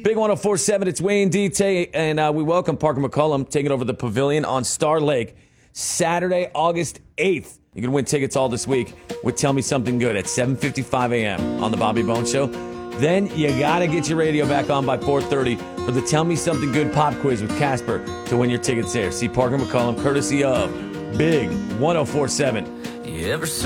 Big 104.7, it's Wayne DT, and we welcome Parker McCollum taking over the Pavilion on Star Lake Saturday, August 8th. You can win tickets all this week with Tell Me Something Good at 7:55 a.m. on the Bobby Bones Show. Then you got to get your radio back on by 4:30 for the Tell Me Something Good pop quiz with Casper to win your tickets there. See Parker McCollum courtesy of Big 104.7. You ever